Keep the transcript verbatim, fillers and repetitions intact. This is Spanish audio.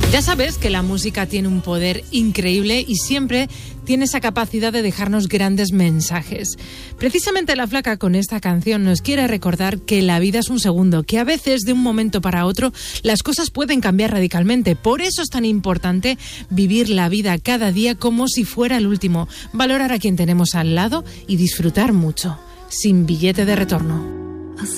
Ya sabes que la música tiene un poder increíble y siempre tiene esa capacidad de dejarnos grandes mensajes. Precisamente La Flaca con esta canción nos quiere recordar que la vida es un segundo, que a veces de un momento para otro las cosas pueden cambiar radicalmente. Por eso es tan importante vivir la vida cada día como si fuera el último, valorar a quien tenemos al lado y disfrutar mucho, sin billete de retorno.